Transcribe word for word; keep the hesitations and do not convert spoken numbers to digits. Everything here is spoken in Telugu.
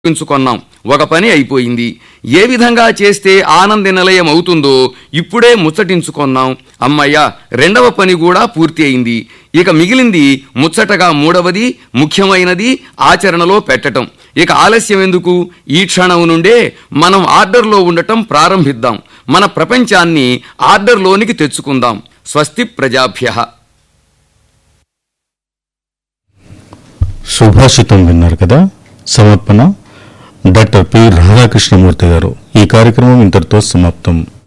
పెంచుకున్నాం. ఒక పని అయిపోయింది. ఏ విధంగా చేస్తే ఆనంద నిలయం అవుతుందో ఇప్పుడే ముచ్చటించుకున్నాం. అమ్మయ్య, రెండవ పని కూడా పూర్తి అయింది. ఇక మిగిలింది ముచ్చటగా మూడవది, ముఖ్యమైనది ఆచరణలో పెట్టటం. ఇక ఆలస్యం ఎందుకు? ఈ క్షణం నుండే మనం ఆర్డర్లో ఉండటం ప్రారంభిద్దాం. మన ప్రపంచాన్ని ఆర్డర్లోనికి తెచ్చుకుందాం. స్వస్తి ప్రజాభ్యః. సుభాషితం విన్నారు కదా. సమర్పణ డాక్టర్ పి రాధాకృష్ణమూర్తి గారు. ఈ కార్యక్రమం ఇంతటితో సమాప్తం.